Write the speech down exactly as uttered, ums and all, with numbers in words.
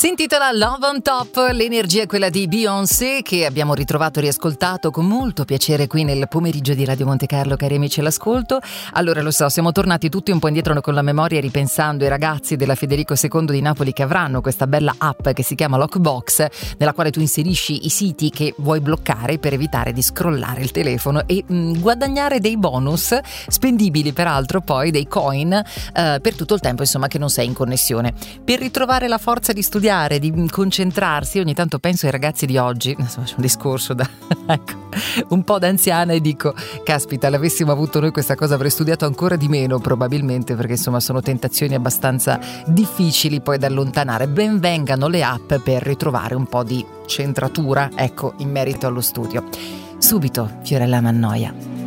Si intitola Love on Top, l'energia è quella di Beyoncé, che abbiamo ritrovato e riascoltato con molto piacere qui nel pomeriggio di Radio Monte Carlo, cari amici all'ascolto. Allora, lo so, siamo tornati tutti un po' indietro con la memoria, ripensando ai ragazzi della Federico secondo di Napoli che avranno questa bella app che si chiama Lockbox, nella quale tu inserisci i siti che vuoi bloccare per evitare di scrollare il telefono e mh, guadagnare dei bonus spendibili, peraltro poi dei coin eh, per tutto il tempo insomma che non sei in connessione. Per ritrovare la forza di studiare, di concentrarsi, ogni tanto penso ai ragazzi di oggi, insomma c'è un discorso da ecco, un po' da anziana e dico, caspita, l'avessimo avuto noi questa cosa avrei studiato ancora di meno probabilmente, perché insomma sono tentazioni abbastanza difficili poi da allontanare. Ben vengano le app per ritrovare un po' di centratura, ecco, in merito allo studio. Subito Fiorella Mannoia.